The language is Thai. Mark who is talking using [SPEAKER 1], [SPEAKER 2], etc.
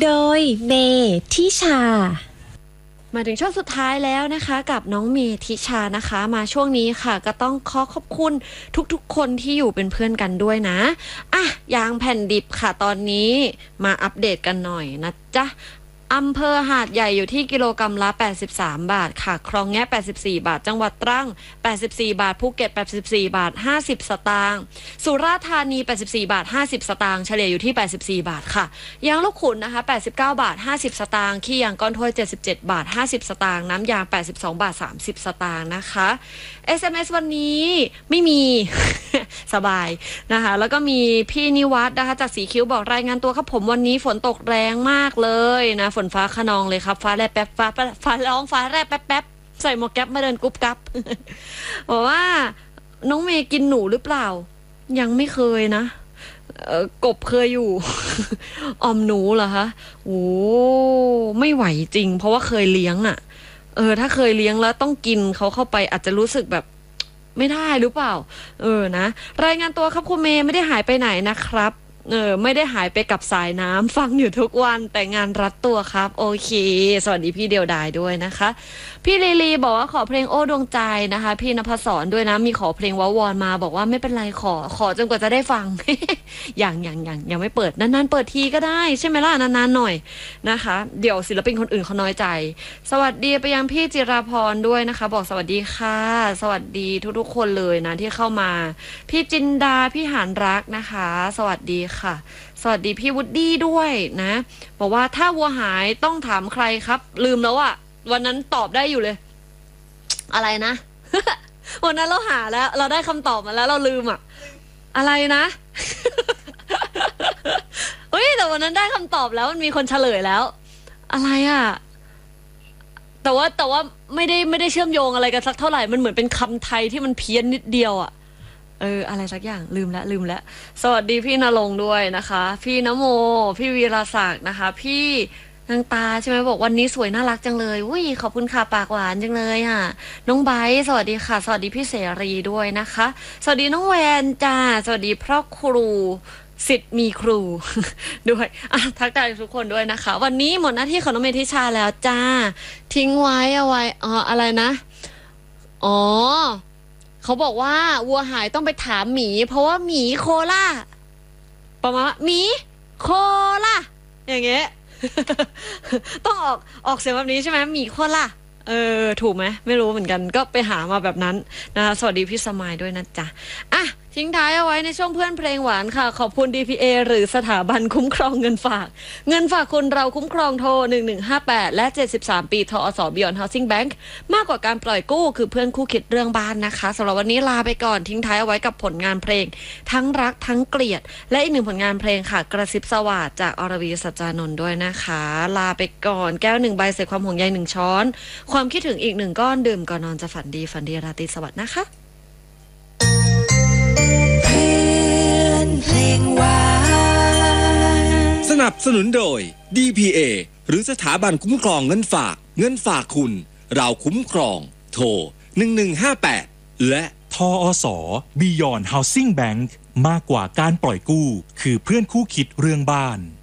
[SPEAKER 1] โดยเมทิชา
[SPEAKER 2] มาถึงช่วงสุดท้ายแล้วนะคะกับน้องเมทิชานะคะมาช่วงนี้ค่ะก็ต้องขอบคุณทุกๆคนที่อยู่เป็นเพื่อนกันด้วยนะยางแผ่นดิบค่ะตอนนี้มาอัปเดตกันหน่อยนะจ๊ะอำเภอหาดใหญ่อยู่ที่กิโลกรัมละ83บาทค่ะคลองแงะ84บาทจังหวัดตรัง84บาทภูเก็ต84บาท50สตางค์สุราษฎร์ธานี84บาท50สตางค์เฉลี่ยอยู่ที่84บาทค่ะยางลูกขุนนะคะ89บาท50สตางค์ขี้ยางก้อนถ้วย77บาท50สตางค์น้ำยาง82บาท30สตางค์นะคะ SMS วันนี้ไม่มี สบายนะคะแล้วก็มีพี่นิวัฒน์นะคะจากสีคิ้วบอกรายงานตัวครับผมวันนี้ฝนตกแรงมากเลยนะฝนฟ้าคะนองเลยครับฟ้าแลบแป๊บฟ้าร้องฟ้าแลบแป๊บใส่หมวกแก๊ปมาเดินกุ๊บกับ บอกว่าน้องเมย์กินหนูหรือเปล่ายังไม่เคยนะกบเคยอยู่ ออมหนูเหรอคะโอ้ไม่ไหวจริงเพราะว่าเคยเลี้ยงอ่ะถ้าเคยเลี้ยงแล้วต้องกินเขาเข้าไปอาจจะรู้สึกแบบไม่ได้หรือเปล่านะรายงานตัวครับคุณเมย์ไม่ได้หายไปไหนนะครับไม่ได้หายไปกับสายน้ำฟังอยู่ทุกวันแต่งานรัดตัวครับโอเคสวัสดีพี่เดียวดายด้วยนะคะพี่ลีลีบอกว่าขอเพลงโอ้ดวงใจนะคะพี่ณภศรด้วยนะมีขอเพลงวาวอนมาบอกว่าไม่เป็นไรขอจนกว่าจะได้ฟัง ยังไม่เปิดนานๆเปิดทีก็ได้ใช่ไหมล่ะนานๆหน่อยนะคะเดี๋ยวศิลปินคนอื่นเขาน้อยใจสวัสดีไปยังพี่จิราพรด้วยนะคะบอกสวัสดีค่ะสวัสดีทุกๆคนเลยนะที่เข้ามาพี่จินดาพี่หานรักนะคะสวัสดีค่ะสวัสดีพี่วุฒิด้วยนะบอกว่าถ้าวัวหายต้องถามใครครับลืมแล้วอะวันนั้นตอบได้อยู่เลยอะไรนะ วันนั้นเราหาแล้วเราได้คำตอบมาแล้วเราลืมอะอะไรนะ เฮ้ยแต่วันนั้นได้คำตอบแล้วมันมีคนเฉลยแล้วอะไรอะแต่ว่าไม่ได้เชื่อมโยงอะไรกันสักเท่าไหร่มันเหมือนเป็นคำไทยที่มันเพี้ยนนิดเดียวอะอะไรสักอย่างลืมแล้วสวัสดีพี่ณรงค์ด้วยนะคะพี่นโมพี่วีรศักดิ์นะคะพี่นางตาใช่ไหมบอกวันนี้สวยน่ารักจังเลยอุ้ยขอบคุณค่ะปากหวานจังเลยอ่ะน้องไบร์ทสวัสดีค่ะสวัสดีพี่เสรีด้วยนะคะสวัสดีน้องแวนจ้าสวัสดีพ่อครูศิษย์มีครู ด้วยทักทายทุกคนด้วยนะคะวันนี้หมดหน้าที่ของน้องเมธิชาแล้วจ้าทิ้งไว้อะไรนะเขาบอกว่าวัวหายต้องไปถามหมีเพราะว่าหมีโคล่าประมาณหมีโคล่าอย่างเงี้ย ต้องออกเสียงแบบนี้ใช่ไหมหมีโคล่าถูกไหมไม่รู้เหมือนกันก็ไปหามาแบบนั้นนะคะสวัสดีพี่สมัยด้วยนะจ๊ะทิ้งท้ายเอาไว้ในช่วงเพื่อนเพลงหวานค่ะขอบคุณ DPA หรือสถาบันคุ้มครองเงินฝากคุณเราคุ้มครองโทร1158และ73ปีทอส Beyond Housing Bank มากกว่าการปล่อยกู้คือเพื่อนคู่คิดเรื่องบ้านนะคะสำหรับวันนี้ลาไปก่อนทิ้งท้ายเอาไว้กับผลงานเพลงทั้งรักทั้งเกลียดและอีกหนึ่งผลงานเพลงค่ะกระซิบสวัสดิ์จากอรวีสัจจานนท์ด้วยนะคะลาไปก่อนแก้ว1ใบใส่ความห่วงใย1ช้อนความคิดถึงอีก1ก้อนดื่มก่อนนอนจะฝันดีราตรีสวัสดิ์นะคะ
[SPEAKER 3] เพลงหวานสนับสนุนโดย DPA หรือสถาบันคุ้มครองเงินฝากคุณเราคุ้มครองโทร1158และ
[SPEAKER 4] ทอส Beyond Housing Bank มากกว่าการปล่อยกู้คือเพื่อนคู่คิดเรื่องบ้าน